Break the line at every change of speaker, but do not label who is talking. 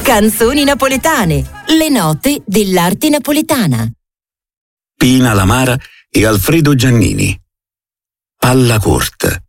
Canzoni napoletane, le note dell'arte napoletana.
Pina La Mara e Alfredo Giannini. Palla corta.